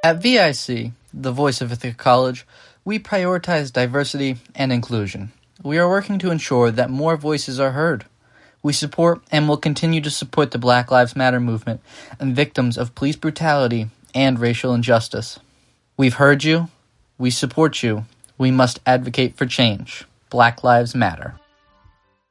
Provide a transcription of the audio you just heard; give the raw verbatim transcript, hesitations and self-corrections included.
At V I C, the voice of Ithaca College, we prioritize diversity and inclusion. We are working to ensure that more voices are heard. We support and will continue to support the Black Lives Matter movement and victims of police brutality and racial injustice. We've heard you. We support you. We must advocate for change. Black Lives Matter.